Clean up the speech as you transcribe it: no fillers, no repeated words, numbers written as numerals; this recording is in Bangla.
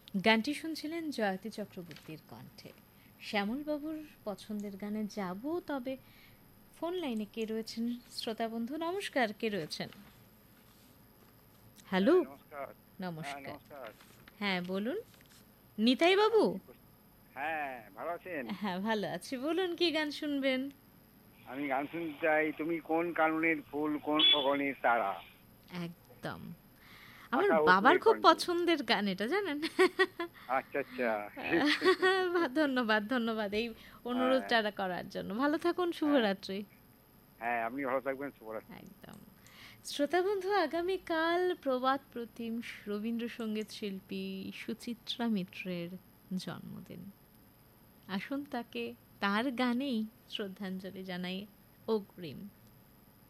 গানটি শুনছিলেন জয়তী চক্রবর্তীর কণ্ঠে। শ্যামলবাবুর পছন্দের গানে যাব, তবে ফোন লাইনে কে রয়েছেন শ্রোতা বন্ধু? নমস্কার, কে রয়েছেন? হ্যালো। হ্যাঁ, নমস্কার। হ্যাঁ, নমস্কার। নমস্কার। হ্যাঁ, বলুন। নিতাই বাবু? কি হ্যাঁ, ভালো আছেন? হ্যাঁ, ভালো আছি। বলুন, কি গান শুনবেন? আমি গান শুনতে চাই, তুমি কোন কাননের ফুল, কোন গগনের তারা। একদম আমার আশা বাবার ভোসলের খুব কণ্ঠে। পছন্দের গান এটা, জানেন? আচ্ছা, আচ্ছা। ধন্যবাদ, ধন্যবাদ এই হ্যাঁ, অনুরোধটা করার জন্য। ভালো থাকুন, হ্যাঁ, শুভরাত্রি। হ্যাঁ, আপনি ভালো থাকবেন, শুভরাত্রি। একদম। শ্রোতা বন্ধু, আগামীকাল প্রবাদ প্রতিম রবীন্দ্রসঙ্গীত শিল্পী সুচিত্রা মিত্রের জন্মদিন। আসুন তাকে তার গানেই শ্রদ্ধাঞ্জলি জানাই অগ্রিম।